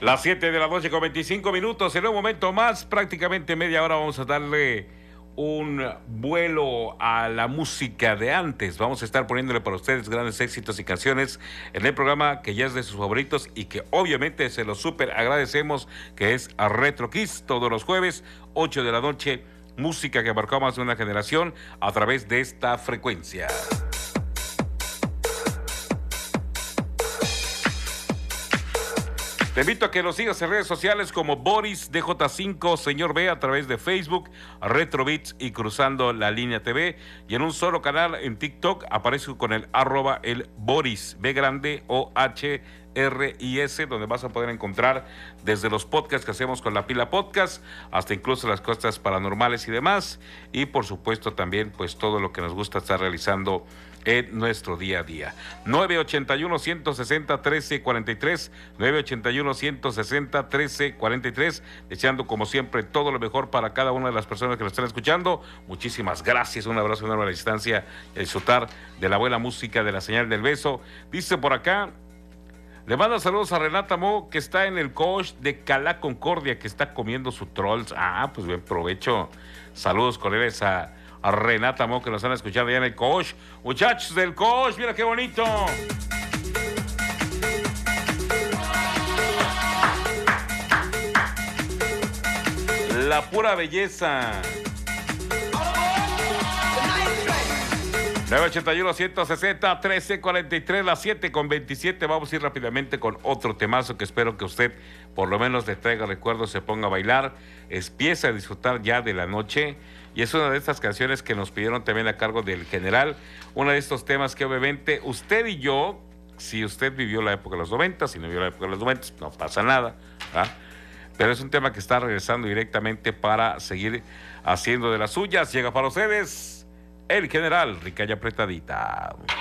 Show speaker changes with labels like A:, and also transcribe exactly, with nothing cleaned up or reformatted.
A: Las siete de la noche con veinticinco minutos. En un momento más, prácticamente media hora, vamos a darle un vuelo a la música de antes. Vamos a estar poniéndole para ustedes grandes éxitos y canciones en el programa que ya es de sus favoritos y que obviamente se los súper agradecemos, que es a Retro Kiss, todos los jueves, ocho de la noche, música que marcó más de una generación a través de esta frecuencia. Te invito a que nos sigas en redes sociales como Boris D J cinco, Señor B, a través de Facebook, Retro Beats y Cruzando la Línea T V. Y en un solo canal en TikTok aparezco con el arroba el Boris, B grande O H R I S, donde vas a poder encontrar desde los podcasts que hacemos con la Pila Podcast, hasta incluso las cosas paranormales y demás. Y por supuesto también pues todo lo que nos gusta estar realizando en nuestro día a día. nueve ochenta y uno, ciento sesenta, trece cuarenta y tres, nueve ochenta y uno, ciento sesenta, trece cuarenta y tres, deseando como siempre todo lo mejor para cada una de las personas que lo están escuchando. Muchísimas gracias, un abrazo enorme a la distancia y a disfrutar de la buena música de la señal del beso. Dice por acá, le manda saludos a Renata Mo, que está en el coach de Calá Concordia, que está comiendo su trolls. Ah, pues buen provecho. Saludos cordiales a a Renata Mo, que nos están escuchando allá en el coach. Muchachos del coach, mira qué bonito. La pura belleza. nueve ochenta y uno, ciento sesenta, trece cuarenta y tres, las siete con veintisiete. Vamos a ir rápidamente con otro temazo que espero que usted por lo menos le traiga recuerdos, se ponga a bailar, empiece a disfrutar ya de la noche. Y es una de estas canciones que nos pidieron también a cargo del general. Uno de estos temas que obviamente usted y yo, si usted vivió la época de los noventa, si no vivió la época de los noventa, no pasa nada, ¿verdad? Pero es un tema que está regresando directamente para seguir haciendo de las suyas. Llega para ustedes el general, rica y apretadita.